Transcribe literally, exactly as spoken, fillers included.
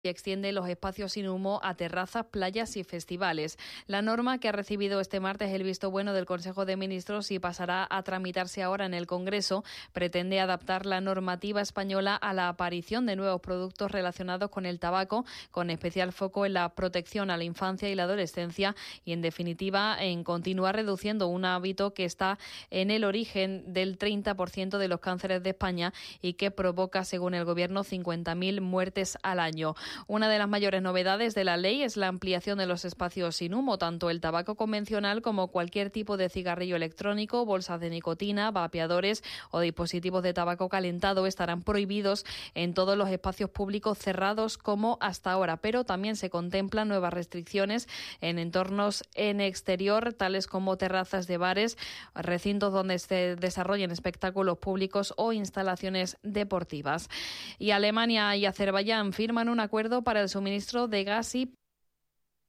y extiende los espacios sin humo a terrazas, playas y festivales. La norma, que ha recibido este martes el visto bueno del Consejo de Ministros y pasará a tramitarse ahora en el Congreso, pretende adaptar la normativa española a la aparición de nuevos productos relacionados con el tabaco, con especial foco en la protección a la infancia y la adolescencia y, en definitiva, en continuar reduciendo un hábito que está en el origen del treinta por ciento de los cánceres de España y que provoca, según el Gobierno, cincuenta mil muertes al año. Una de las mayores novedades de la ley es la ampliación de los espacios sin humo. Tanto el tabaco convencional como cualquier tipo de cigarrillo electrónico, bolsas de nicotina, vapeadores o dispositivos de tabaco calentado estarán prohibidos en todos los espacios públicos cerrados como hasta ahora, pero también se contemplan nuevas restricciones en entornos en exterior, tales como terrazas de bares, recintos donde se desarrollen espectáculos públicos o instalaciones deportivas. Y Alemania y Azerbaiyán firman un acuerdo para el suministro de gas y